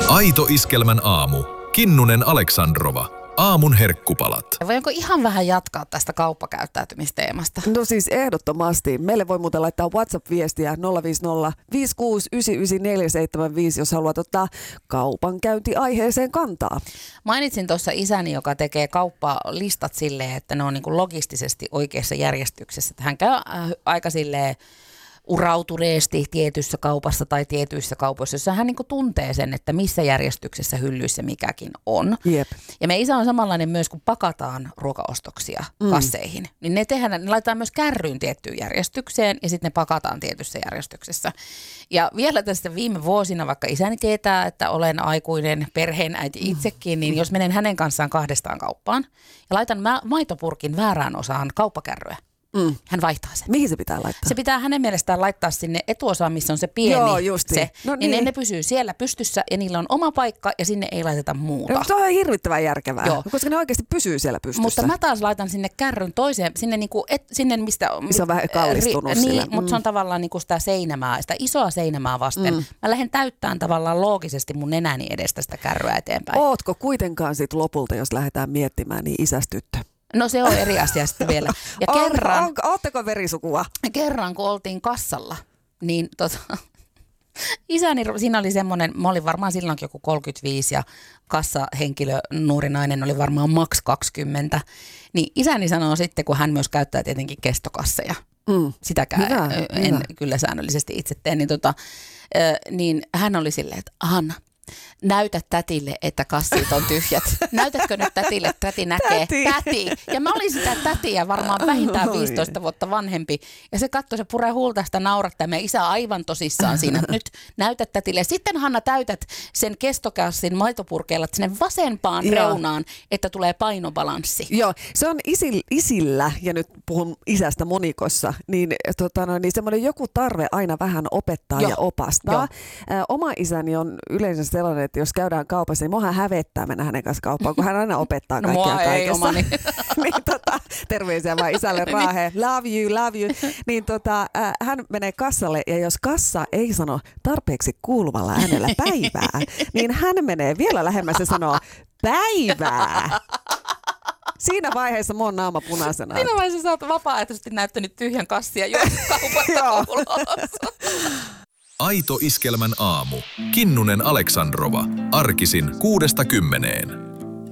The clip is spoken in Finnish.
Aito Iskelmän aamu. Kinnunen Aleksandrova. Aamun herkkupalat. Voinko ihan vähän jatkaa tästä kauppakäyttäytymisteemasta? No siis ehdottomasti. Meille voi muuten laittaa WhatsApp-viestiä 050 5699475, jos haluat ottaa kaupankäyntiaiheeseen kantaa. Mainitsin tuossa isäni, joka tekee kauppalistat silleen, että ne on niin kuin logistisesti oikeassa järjestyksessä. Hän käy aika silleen urautuneesti tietyssä kaupassa tai tietyissä kaupoissa, jossa hän niin kuin tuntee sen, että missä järjestyksessä hyllyissä mikäkin on. Jep. Ja me isä on samanlainen myös, kun pakataan ruokaostoksia kasseihin. Niin ne laitetaan myös kärryyn tiettyyn järjestykseen ja sitten ne pakataan tietyssä järjestyksessä. Ja vielä tästä viime vuosina, vaikka isäni tietää, että olen aikuinen perheenäiti itsekin, niin jos menen hänen kanssaan kahdestaan kauppaan ja laitan maitopurkin väärään osaan kauppakärryä, hän vaihtaa sen. Mihin se pitää laittaa? Se pitää hänen mielestään laittaa sinne etuosaan, missä on se pieni. Joo, justiin. Se. No niin ne pysyy siellä pystyssä ja niillä on oma paikka ja sinne ei laiteta muuta. No, se on hirvittävän järkevää, Joo. koska ne oikeasti pysyy siellä pystyssä. Mutta mä taas laitan sinne kärryn toiseen, sinne, niinku, sinne mistä se on vähän kallistunut sillä. Niin, mutta se on tavallaan niinku sitä seinämää, sitä isoa seinämää vasten. Mä lähden täyttämään tavallaan loogisesti mun nenäni edestä sitä kärryä eteenpäin. Ootko kuitenkaan sit lopulta, jos lähdetään miettimään, niin isästyttö? No se on eri asia sitten vielä. Ja Ootteko verisukua? Kerran kun oltiin kassalla, niin isäni, siinä oli semmoinen, mä olin varmaan silloinkin joku 35 ja kassahenkilö, nuori nainen oli varmaan maks 20. Niin isäni sanoo sitten, kun hän myös käyttää tietenkin kestokasseja. Sitäkään en kyllä säännöllisesti itse tee, niin hän oli silleen, että Hanna, näytä tätille, että kassit on tyhjät. Näytätkö nyt tätille, että täti näkee? Täti. Ja mä olin sitä tätiä varmaan vähintään 15 vuotta vanhempi. Ja se katsoi, se puree huulta sitä naurattaa. Meidän isä aivan tosissaan siinä, että nyt näytä tätille. Ja sitten Hanna täytät sen kestokassin maitopurkeilla sinne vasempaan reunaan, että tulee painobalanssi. Joo, se on isillä, ja nyt puhun isästä monikossa, niin semmoinen joku tarve aina vähän opettaa ja opastaa. Oma isäni on yleensä sellainen, että jos käydään kaupassa, niin muahan hävettää mennä hänen kanssa kauppaan, kun hän aina opettaa kaikkia kaikessa. Niin, terveisiä vaan isälle Raaheen. Love you. Niin hän menee kassalle, ja jos kassa ei sano tarpeeksi kuuluvalla äänellä päivää, niin hän menee vielä lähemmäs ja sanoo päivää. Siinä vaiheessa mun naama punaisena. Siinä vaiheessa sä oot vapaaehtoisesti näyttänyt tyhjän kassia jo kaupasta ulos. Aito Iskelmän aamu. Kinnunen Aleksandrova. Arkisin 6–10.